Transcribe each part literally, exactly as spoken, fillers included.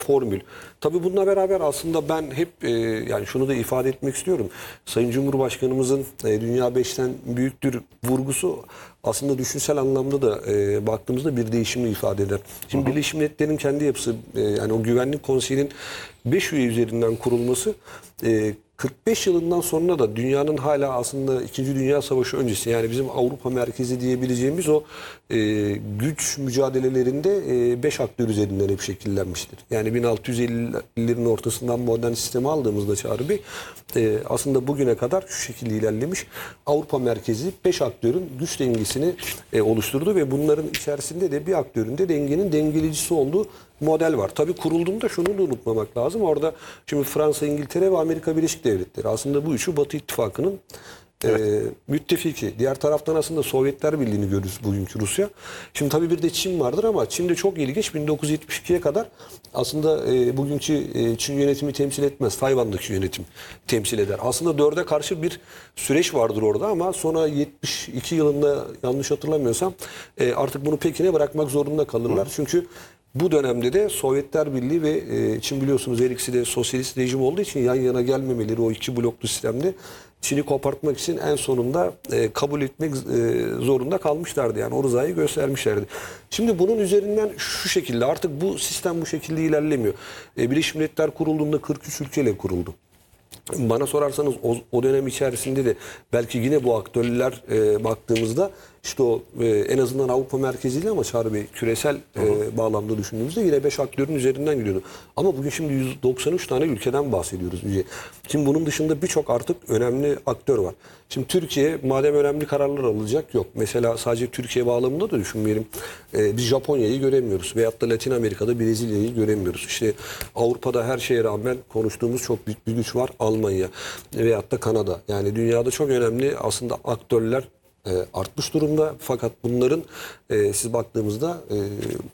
formül. Tabii bununla beraber aslında ben hep e, yani şunu da ifade etmek istiyorum. Sayın Cumhurbaşkanımızın e, Dünya beşten büyüktür vurgusu aslında düşünsel anlamda da e, baktığımızda bir değişimi ifade eder. Şimdi Birleşmiş Milletler'in kendi yapısı e, yani o Güvenlik Konseyi'nin beş üye üzerinden kurulması e, kırk beş yılından sonra da dünyanın hala aslında İkinci Dünya Savaşı öncesi yani bizim Avrupa merkezi diyebileceğimiz o e, güç mücadelelerinde beş e, aktör üzerinden hep şekillenmiştir. Yani bin altı yüz ellilerin ortasından modern sistemi aldığımızda Çağrı Bey e, aslında bugüne kadar şu şekilde ilerlemiş. Avrupa merkezi beş aktörün güç dengesini e, oluşturdu ve bunların içerisinde de bir aktörün de dengenin dengelecisi olduğu model var. Tabii kurulduğunda şunu da unutmamak lazım. Orada şimdi Fransa, İngiltere ve Amerika Birleşik Devletleri. Aslında bu üçü Batı İttifakı'nın evet. e, müttefiki. Diğer taraftan aslında Sovyetler Birliği'ni görürüz bugünkü Rusya. Şimdi tabii bir de Çin vardır ama Çin de çok ilginç. bin dokuz yüz yetmiş ikiye kadar aslında e, bugünkü e, Çin yönetimi temsil etmez. Tayvan'daki yönetim temsil eder. Aslında dörde karşı bir süreç vardır orada ama sonra yetmiş iki yılında yanlış hatırlamıyorsam e, artık bunu Pekin'e bırakmak zorunda kalırlar. Hı. Çünkü bu dönemde de Sovyetler Birliği ve Çin biliyorsunuz her ikisi de sosyalist rejim olduğu için yan yana gelmemeleri o iki bloklu sistemde Çin'i kopartmak için en sonunda kabul etmek zorunda kalmışlardı. Yani o rızayı göstermişlerdi. Şimdi bunun üzerinden şu şekilde artık bu sistem bu şekilde ilerlemiyor. Birleşmiş Milletler kurulduğunda kırk üç ülkeyle kuruldu. Bana sorarsanız o, o dönem içerisinde de belki yine bu aktörler e, baktığımızda işte o e, en azından Avrupa merkeziyle ama Çağrı Bey küresel e, bağlamda düşündüğümüzde yine beş aktörün üzerinden gidiyordu. Ama bugün şimdi yüz doksan üç tane ülkeden bahsediyoruz. Şimdi bunun dışında birçok artık önemli aktör var. Şimdi Türkiye madem önemli kararlar alacak yok. Mesela sadece Türkiye bağlamında da düşünmeyelim. E, biz Japonya'yı göremiyoruz. Veyahut da Latin Amerika'da Brezilya'yı göremiyoruz. İşte Avrupa'da her şeye rağmen konuştuğumuz çok büyük bir güç var. Almanya veyahut da Kanada. Yani dünyada çok önemli aslında aktörler e, artmış durumda. Fakat bunların e, siz baktığımızda e,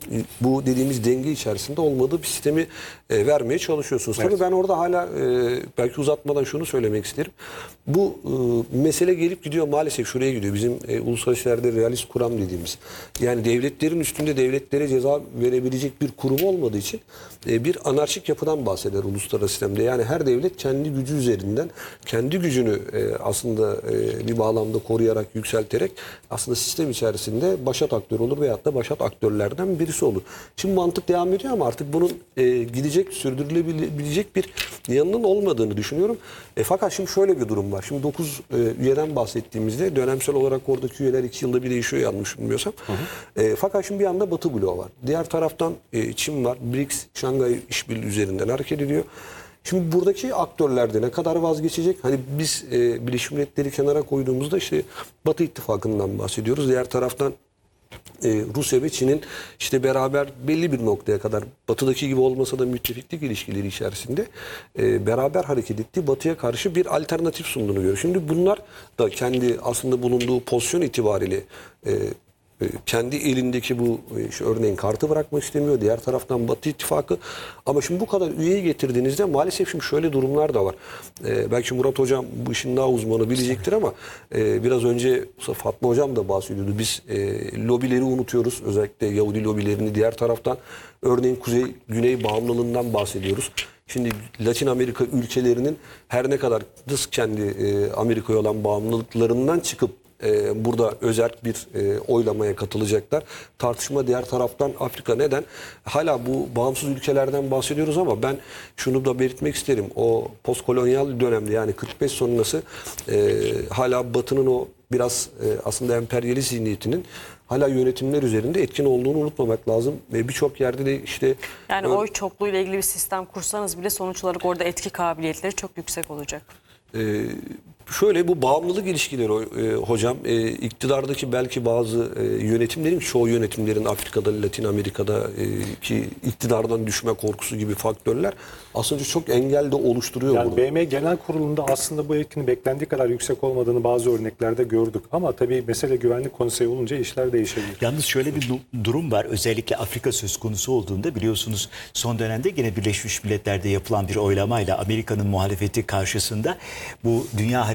bu dediğimiz denge içerisinde olmadığı bir sistemi e, vermeye çalışıyorsunuz. Evet. Tabii ben orada hala e, belki uzatmadan şunu söylemek isterim. Bu e, mesele gelip gidiyor maalesef şuraya gidiyor. Bizim e, uluslararası ilişkilerde realist kuram dediğimiz. Yani devletlerin üstünde devletlere ceza verebilecek bir kurum olmadığı için e, bir anarşik yapıdan bahseder uluslararası sistemde. Yani her devlet kendi gücü üzerinden kendi gücünü e, aslında e, bir bağlamda koruyarak yükselterek aslında sistem içerisinde başat aktör olur veyahut da başat aktörlerden birisi olur. Şimdi mantık devam ediyor ama artık bunun e, gidecek, sürdürülebilecek bir yanının olmadığını düşünüyorum. E, fakat şimdi şöyle bir durum var. Şimdi dokuz e, üyeden bahsettiğimizde dönemsel olarak oradaki üyeler iki yılda bir değişiyor yanlış bilmiyorsam. Hı hı. E, fakat şimdi bir anda Batı bloğu var. Diğer taraftan e, Çin var. B R I C S, Şangay İşbirliği üzerinden hareket ediyor. Şimdi buradaki aktörler de ne kadar vazgeçecek? Hani biz e, Birleşmiş Milletleri kenara koyduğumuzda işte Batı İttifakı'ndan bahsediyoruz. Diğer taraftan e, Rusya ve Çin'in işte beraber belli bir noktaya kadar Batı'daki gibi olmasa da müttefiklik ilişkileri içerisinde e, beraber hareket ettiği Batı'ya karşı bir alternatif sunduğunu görüyoruz. Şimdi bunlar da kendi aslında bulunduğu pozisyon itibariyle e, kendi elindeki bu işte örneğin kartı bırakmak istemiyor. Diğer taraftan Batı İttifakı. Ama şimdi bu kadar üyeyi getirdiğinizde maalesef şimdi şöyle durumlar da var. Ee, belki Murat Hocam bu işin daha uzmanı bilecektir ama e, biraz önce Fatma Hocam da bahsediyordu. Biz e, lobileri unutuyoruz. Özellikle Yahudi lobilerini. Diğer taraftan örneğin Kuzey-Güney bağımlılığından bahsediyoruz. Şimdi Latin Amerika ülkelerinin her ne kadar dış kendi e, Amerika'ya olan bağımlılıklarından çıkıp Ee, burada özerk bir e, oylamaya katılacaklar. Tartışma diğer taraftan Afrika. Neden? Hala bu bağımsız ülkelerden bahsediyoruz ama ben şunu da belirtmek isterim. O postkolonyal dönemde yani kırk beş sonrası e, hala Batı'nın o biraz e, aslında emperyalist zihniyetinin hala yönetimler üzerinde etkin olduğunu unutmamak lazım. Ve birçok yerde de işte... Yani oy çokluğu ile ilgili bir sistem kursanız bile sonuç olarak orada etki kabiliyetleri çok yüksek olacak. Ee, şöyle bu bağımlılık ilişkileri e, hocam e, iktidardaki belki bazı e, yönetimlerin çoğu yönetimlerin Afrika'da, Latin Amerika'da e, ki iktidardan düşme korkusu gibi faktörler aslında çok engel de oluşturuyor yani burada. B M Genel Kurulu'nda aslında bu etkinin beklendiği kadar yüksek olmadığını bazı örneklerde gördük. Ama tabii mesele Güvenlik Konseyi olunca işler değişebilir. Yalnız şöyle bir durum var. Özellikle Afrika söz konusu olduğunda biliyorsunuz son dönemde yine Birleşmiş Milletler'de yapılan bir oylamayla Amerika'nın muhalefeti karşısında bu dünya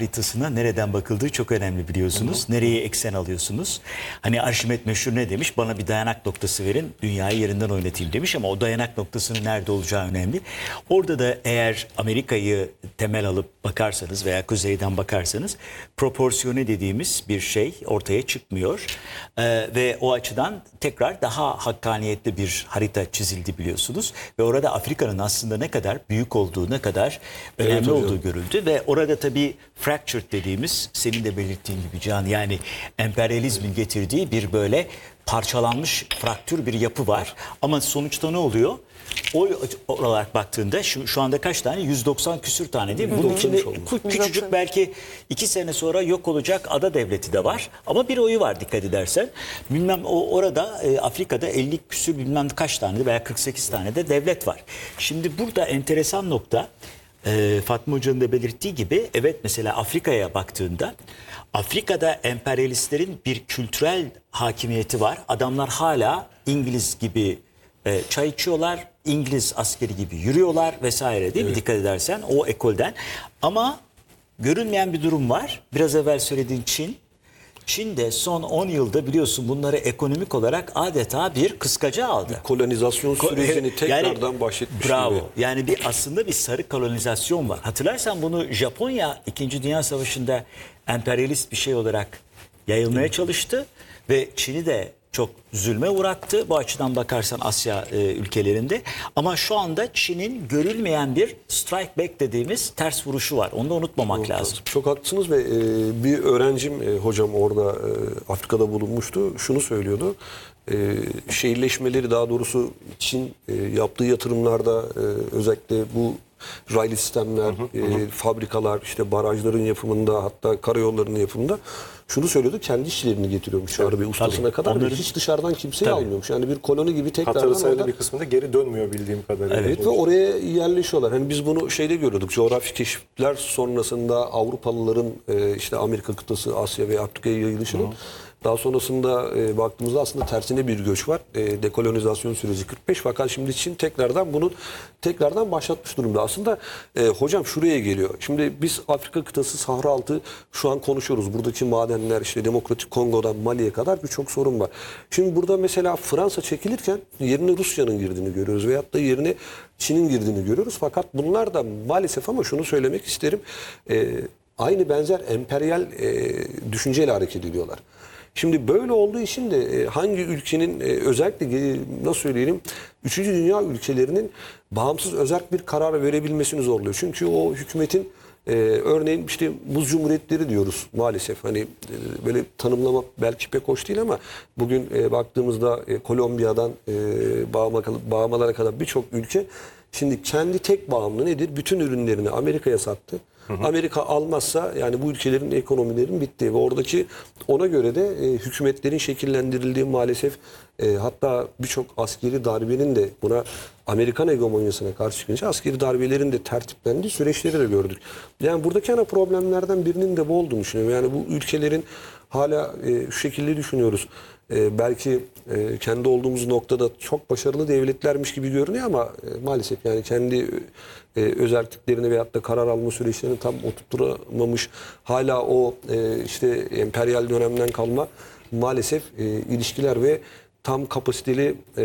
haritasına nereden bakıldığı çok önemli biliyorsunuz. Nereye eksen alıyorsunuz? Hani Arşimet meşhur ne demiş? Bana bir dayanak noktası verin, dünyayı yerinden oynatayım demiş ama o dayanak noktasının nerede olacağı önemli. Orada da eğer Amerika'yı temel alıp bakarsanız veya kuzeyden bakarsanız proporsiyone dediğimiz bir şey ortaya çıkmıyor. Ee, ve o açıdan tekrar daha hakkaniyetli bir harita çizildi biliyorsunuz. Ve orada Afrika'nın aslında ne kadar büyük olduğu, ne kadar önemli Evet hocam. olduğu görüldü. Ve orada tabii fractured dediğimiz, senin de belirttiğin gibi Can, yani emperyalizmin getirdiği bir böyle parçalanmış, fraktür bir yapı var. Ama sonuçta ne oluyor? O olarak baktığında şu, şu anda kaç tane? yüz doksan küsür tane değil mi? Bunun içinde kü- küçücük belki iki sene sonra yok olacak ada devleti de var. Ama bir oyu var dikkat edersen. Bilmem o orada e, Afrika'da elli küsür bilmem kaç tane veya kırk sekiz tane de devlet var. Şimdi burada enteresan nokta e, Fatma Hoca'nın da belirttiği gibi, evet mesela Afrika'ya baktığında Afrika'da emperyalistlerin bir kültürel hakimiyeti var. Adamlar hala İngiliz gibi e, çay içiyorlar, İngiliz askeri gibi yürüyorlar vesaire değil mi? Dikkat edersen o ekolden. Ama görünmeyen bir durum var. Biraz evvel söylediğin Çin. Çin'de son on yılda biliyorsun bunları ekonomik olarak adeta bir kıskaca aldı. Kolonizasyon sürecini tekrardan Yani, başlatmış bravo. gibi. Yani bir aslında bir sarı kolonizasyon var. Hatırlarsan bunu Japonya İkinci Dünya Savaşı'nda emperyalist bir şey olarak yayılmaya çalıştı ve Çin'i de çok zulme uğrattı. Bu açıdan bakarsan Asya e, ülkelerinde. Ama şu anda Çin'in görülmeyen bir strike back dediğimiz ters vuruşu var. Onu da unutmamak lazım. Çok haklısınız ve e, bir öğrencim e, hocam orada e, Afrika'da bulunmuştu. Şunu söylüyordu. E, şehirleşmeleri, daha doğrusu Çin e, yaptığı yatırımlarda e, özellikle bu raylı sistemler, e, fabrikalar, işte barajların yapımında, hatta karayollarının yapımında şunu söylüyordu, kendi işçilerini getiriyormuş harbi ustasına tabii. kadar. Onların- Hiç dışarıdan kimseyi Tabii. almıyormuş. Yani bir koloni gibi tekrardan Hatırı sayılı orada- bir kısmında geri dönmüyor bildiğim kadarıyla. Evet ve oraya yerleşiyorlar. Hani biz bunu şeyde görüyorduk. Coğrafi keşifler sonrasında Avrupalıların e, işte Amerika kıtası, Asya ve Afrika'ya yayılışının daha sonrasında e, baktığımızda aslında tersine bir göç var. E, dekolonizasyon süreci kırk beş, fakat şimdi Çin tekrardan bunu tekrardan başlatmış durumda. Aslında e, hocam şuraya geliyor. Şimdi biz Afrika kıtası, Sahra altı şu an konuşuyoruz. Buradaki madenler, işte Demokratik Kongo'dan Mali'ye kadar birçok sorun var. Şimdi burada mesela Fransa çekilirken yerine Rusya'nın girdiğini görüyoruz veyahut da yerine Çin'in girdiğini görüyoruz. Fakat bunlar da maalesef, ama şunu söylemek isterim, e, aynı benzer emperyal e, düşünceyle hareket ediyorlar. Şimdi böyle olduğu için de e, hangi ülkenin e, özellikle e, nasıl söyleyelim, üçüncü dünya ülkelerinin bağımsız özerk bir karar verebilmesini zorluyor. Çünkü o hükümetin e, örneğin işte buz cumhuriyetleri diyoruz maalesef. Hani e, böyle tanımlamak belki pek hoş değil ama bugün e, baktığımızda e, Kolombiya'dan e, bağıma, bağımalara kadar birçok ülke şimdi kendi tek bağımlı nedir? Bütün ürünlerini Amerika'ya sattı. Hı hı. Amerika almazsa yani bu ülkelerin ekonomilerin bittiği ve oradaki ona göre de e, hükümetlerin şekillendirildiği maalesef e, hatta birçok askeri darbenin de buna Amerikan hegemonyasına karşı çıkınca askeri darbelerin de tertiplendiği süreçleri de gördük. Yani buradaki ana problemlerden birinin de bu olduğunu düşünüyorum. Yani bu ülkelerin hala e, şu şekilde düşünüyoruz. E, belki e, kendi olduğumuz noktada çok başarılı devletlermiş gibi görünüyor ama e, maalesef yani kendi e, özelliklerini veyahut da karar alma süreçlerini tam oturtturamamış, hala o e, işte emperyal dönemden kalma maalesef e, ilişkiler ve tam kapasiteli e,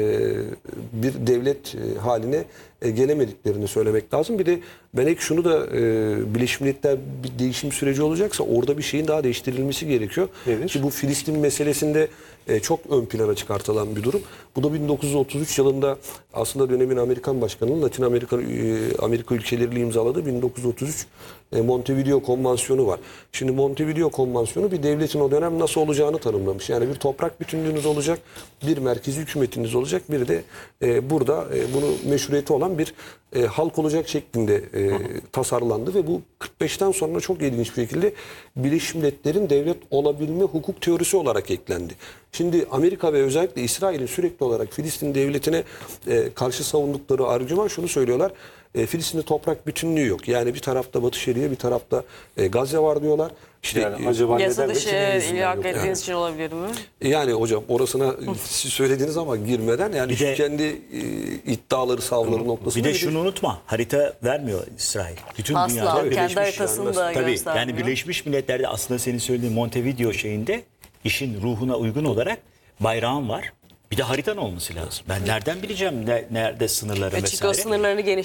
bir devlet e, haline e, gelemediklerini söylemek lazım. Bir de ben ek şunu da e, Birleşmiş Milletler bir değişim süreci olacaksa orada bir şeyin daha değiştirilmesi gerekiyor. Nedir? Ki bu Filistin meselesinde e, çok ön plana çıkartılan bir durum. Bu da bin dokuz yüz otuz üç yılında aslında dönemin Amerikan başkanının Latin Amerika e, Amerika ülkeleriyle imzaladığı bin dokuz yüz otuz üç e, Montevideo Konvansiyonu var. Şimdi Montevideo Konvansiyonu bir devletin o dönem nasıl olacağını tanımlamış. Yani bir toprak bütünlüğünüz olacak, bir merkezi hükümetiniz olacak, bir de e, burada e, bunu meşruiyeti olan bir e, halk olacak şeklinde e, tasarlandı ve bu kırk beşten sonra çok ilginç bir şekilde Birleşmiş Milletler'in devlet olabilme hukuk teorisi olarak eklendi. Şimdi Amerika ve özellikle İsrail'in sürekli olarak Filistin devletine e, karşı savundukları argüman şunu söylüyorlar. e, Filistin'de toprak bütünlüğü yok. Yani bir tarafta Batı Şeria, bir tarafta e, Gazze var diyorlar. İşte Yani e, acaba Yasa neden ve dışı kimin yüzünden ilhak yok? ettiğiniz için olabilir mi? Yani hocam orasına siz söylediniz ama girmeden yani Bir şu de- kendi e, iddiaları, savları noktasında Bir de şunu unutma, harita vermiyor İsrail. Bütün Asla. dünyada Kendi Birleşmiş haritasını da Tabii göstermiyor. yani Birleşmiş Milletler'de aslında senin söylediğin Montevideo şeyinde işin ruhuna uygun olarak bayrağın var. Bir de haritan olması lazım. Ben nereden bileceğim ne, nerede sınırları Ve vesaire. çıkıyor sınırlarını